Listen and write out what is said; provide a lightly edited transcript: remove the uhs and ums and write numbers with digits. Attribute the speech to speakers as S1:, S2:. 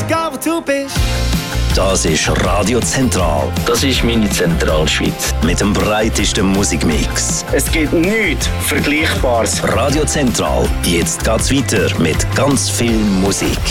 S1: egal wo du bist.
S2: Das ist Radio Zentral.
S3: Das ist meine Zentralschweiz.
S2: Mit dem breitesten Musikmix.
S3: Es gibt nichts Vergleichbares.
S2: Radio Zentral. Jetzt geht's weiter mit ganz viel Musik.